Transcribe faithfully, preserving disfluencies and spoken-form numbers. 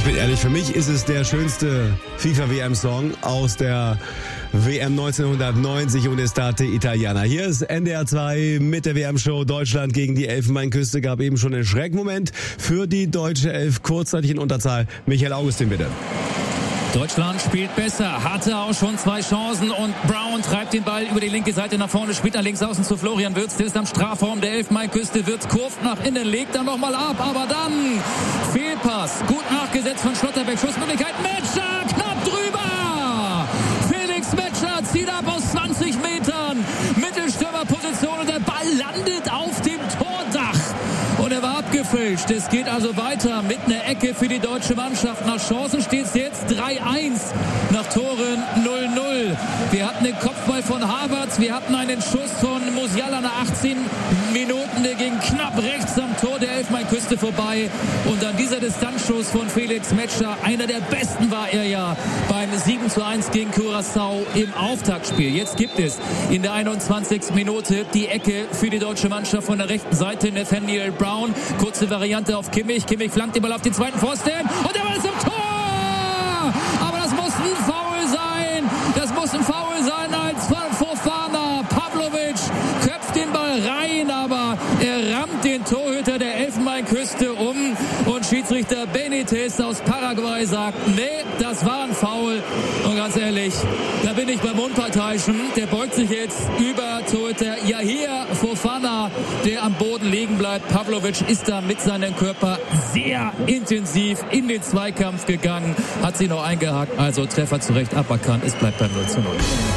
bin ehrlich, für mich ist es der schönste FIFA-W M-Song aus der W M neunzehnhundertneunzig und Estate Italiana. Hier ist N D R zwei mit der W M-Show. Deutschland gegen die Elfenbeinküste. Gab eben schon einen Schreckmoment für die deutsche Elf. Kurzzeitig in Unterzahl. Michael Augustin, bitte. Deutschland spielt besser, hatte auch schon zwei Chancen und Brown treibt den Ball über die linke Seite nach vorne, spielt nach links außen zu Florian Wirtz, der ist am Strafraum der Elfenbeinküste, Wirtz kurvt nach innen, legt dann nochmal ab, aber dann Fehlpass, gut nachgesetzt von Schlotterbeck, Schussmöglichkeit, Metscher, knapp drüber! Felix Metscher zieht ab aus zwanzig Metern, Mittelstürmerposition und der Ball landet auf dem Tordach. Und er war abgefälscht. Es geht also weiter mit einer Ecke für die deutsche Mannschaft. Nach Chancen steht es jetzt drei eins. Nach Toren null null. Wir hatten den Kopfball von Havertz. Wir hatten einen Schuss von Musiala nach achtzehn Minuten. Der ging knapp rechts am Tor der Elfenbeinküste vorbei. Und dann dieser Distanzschuss von Felix Metscher. Einer der besten war er ja beim sieben zu eins gegen Curaçao im Auftaktspiel. Jetzt gibt es in der einundzwanzigsten Minute die Ecke für die deutsche Mannschaft von der rechten Seite. Nathaniel Brown. Kurze Variante auf Kimmich. Kimmich flankt den Ball auf den zweiten Pfosten. Und der Ball ist im Tor! Aber das muss ein Foul sein. Das muss ein Foul sein als Fofana. Pavlovic köpft den Ball rein, aber er rammt den Torhüter der Elfenbeinküste um. Und Schiedsrichter Benitez aus Paraguay sagt, nee, das war ein Foul. Und ganz ehrlich, da bin ich beim Unparteiischen. Der beugt sich jetzt über Torhüter Yahia Fofana, der am Boden liegen bleibt. Pavlovic ist da mit seinem Körper sehr intensiv in den Zweikampf gegangen, hat sie noch eingehakt, also Treffer zurecht aberkannt. Es bleibt beim null zu null.